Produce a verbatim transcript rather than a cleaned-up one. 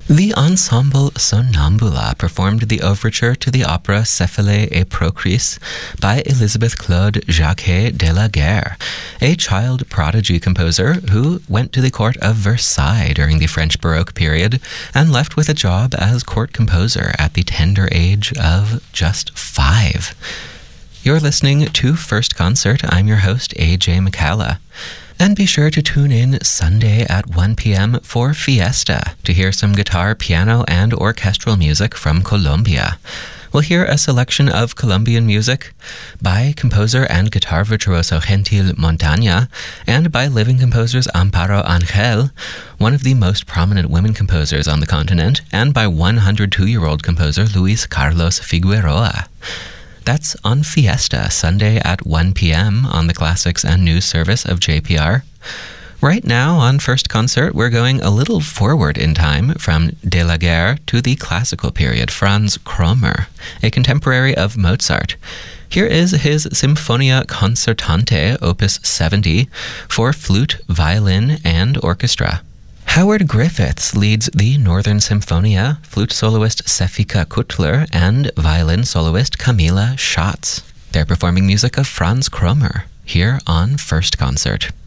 The Ensemble Sonnambula performed the overture to the opera Céphale et Procris by Elizabeth Claude Jacquet de la Guerre, a child prodigy composer who went to the court of Versailles during the French Baroque period and left with a job as court composer at the tender age of just five. You're listening to First Concert. I'm your host, A J McCalla. And be sure to tune in Sunday at one p.m. for Fiesta to hear some guitar, piano, and orchestral music from Colombia. We'll hear a selection of Colombian music by composer and guitar virtuoso Gentil Montaña and by living composers Amparo Angel, one of the most prominent women composers on the continent, and by one hundred two-year-old composer Luis Carlos Figueroa. That's on Fiesta, Sunday at one p.m. on the Classics and News service of J P R. Right now on First Concert, we're going a little forward in time from De la Guerre to the classical period, Franz Kromer, a contemporary of Mozart. Here is his Symphonia Concertante, Opus seventy, for flute, violin, and orchestra. Howard Griffiths leads the Northern Symphonia, flute soloist Sefika Kutler, and violin soloist Camila Schatz. They're performing music of Franz Kromer here on First Concert.